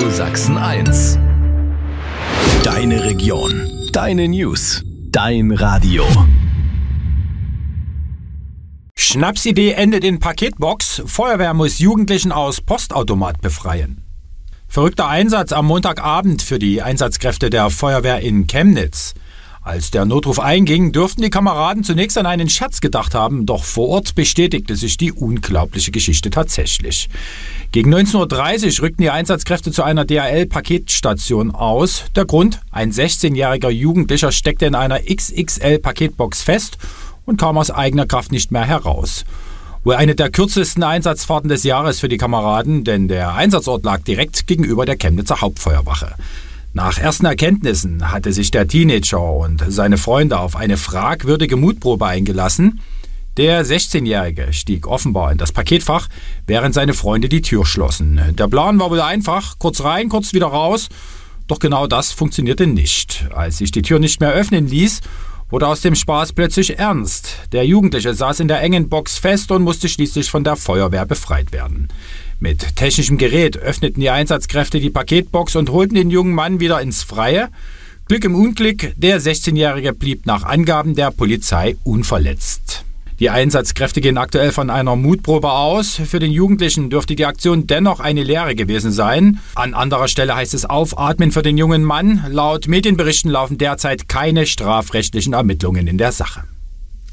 Radio Sachsen 1. Deine Region, deine News, dein Radio. Schnapsidee endet in Paketbox. Feuerwehr muss Jugendlichen aus Postautomat befreien. Verrückter Einsatz am Montagabend für die Einsatzkräfte der Feuerwehr in Chemnitz. Als der Notruf einging, dürften die Kameraden zunächst an einen Scherz gedacht haben, doch vor Ort bestätigte sich die unglaubliche Geschichte tatsächlich. Gegen 19.30 Uhr rückten die Einsatzkräfte zu einer DHL-Paketstation aus. Der Grund: ein 16-jähriger Jugendlicher steckte in einer XXL-Paketbox fest und kam aus eigener Kraft nicht mehr heraus. Wohl eine der kürzesten Einsatzfahrten des Jahres für die Kameraden, denn der Einsatzort lag direkt gegenüber der Chemnitzer Hauptfeuerwache. Nach ersten Erkenntnissen hatte sich der Teenager und seine Freunde auf eine fragwürdige Mutprobe eingelassen. Der 16-Jährige stieg offenbar in das Paketfach, während seine Freunde die Tür schlossen. Der Plan war wohl einfach: kurz rein, kurz wieder raus. Doch genau das funktionierte nicht. Als sich die Tür nicht mehr öffnen ließ, wurde aus dem Spaß plötzlich ernst. Der Jugendliche saß in der engen Box fest und musste schließlich von der Feuerwehr befreit werden. Mit technischem Gerät öffneten die Einsatzkräfte die Paketbox und holten den jungen Mann wieder ins Freie. Glück im Unglück: der 16-Jährige blieb nach Angaben der Polizei unverletzt. Die Einsatzkräfte gehen aktuell von einer Mutprobe aus. Für den Jugendlichen dürfte die Aktion dennoch eine Lehre gewesen sein. An anderer Stelle heißt es aufatmen für den jungen Mann. Laut Medienberichten laufen derzeit keine strafrechtlichen Ermittlungen in der Sache.